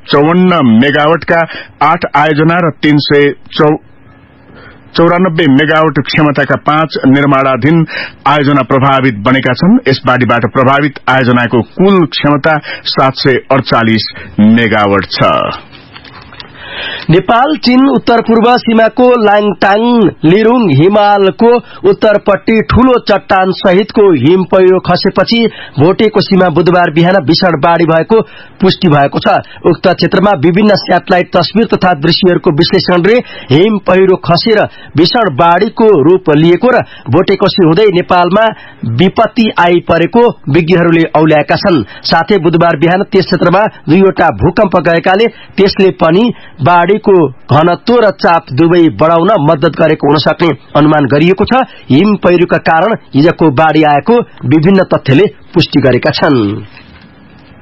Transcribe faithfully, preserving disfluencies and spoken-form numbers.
चौवन्न मेगावाटका आठ आयोजना र तीन सय चौरानब्बे मेगावाट क्षमताका पाँच निर्माणाधीन आयोजना प्रभावित बनेका छन्। यस बाढ़ीबाट प्रभावित आयोजनाको कुल क्षमता सात सय अड़चालिस मेगावाट छ। नेपाल चीन उत्तर पूर्व सीमाको लाङटाङ लिरुङ हिमालको उत्तरपट्टि ठूलो चट्टान सहितको हिम पहिरो खसेपछि भोटेको सीमा बुधबार बिहान भीषण बाढ़ी भएको पुष्टि भएको छ। उक्त क्षेत्रमा विभिन्न स्याटेलाइट तस्विर तथा दृश्यहरूको विश्लेषणले हिम पहिरो खसेर भीषण बाढ़ीको रूप लिएको र भोटेकोशी हुँदै नेपालमा विपत्ति आइपरेको विज्ञहरूले औल्याएका छन्। साथै बुधबार बिहान त्यस क्षेत्रमा दुईवटा भूकम्प गएकाले त्यसले पनि बाढ़ीको घनत्व र चाप दुवै बढ़ाउन मद्दत गरेको हुन सक्ने अनुमान गरिएको छ। हिम पहिरोका कारण हिजको बाढ़ी आएको विभिन्न तथ्यले पुष्टि गरेका छन्।